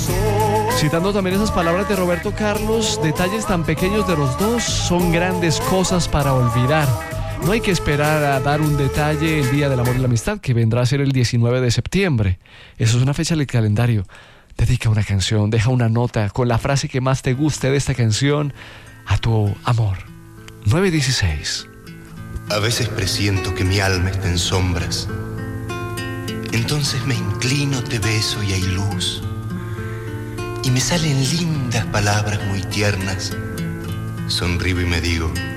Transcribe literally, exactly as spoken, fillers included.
Citando también esas palabras de Roberto Carlos, detalles tan pequeños de los dos son grandes cosas para olvidar. No hay que esperar a dar un detalle el Día del Amor y la Amistad, que vendrá a ser el diecinueve de septiembre. Eso es una fecha del calendario. Dedica una canción, deja una nota con la frase que más te guste de esta canción a tu amor. nueve dieciséis. A veces presiento que mi alma está en sombras. Entonces me inclino, te beso y hay luz. Y me salen lindas palabras muy tiernas. Sonrío y me digo: